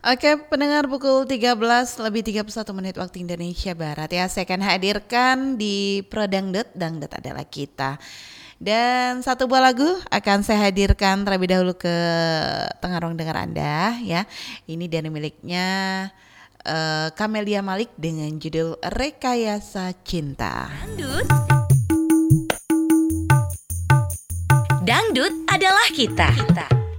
Oke, pendengar pukul 13 lebih 31 menit waktu Indonesia Barat ya. Saya akan hadirkan di Pro Dangdut, Dangdut adalah kita. Dan satu buah lagu akan saya hadirkan terlebih dahulu ke tengah ruang dengar Anda ya. Ini dari miliknya Camelia Malik dengan judul Rekayasa Cinta. Dangdut. Dangdut adalah kita.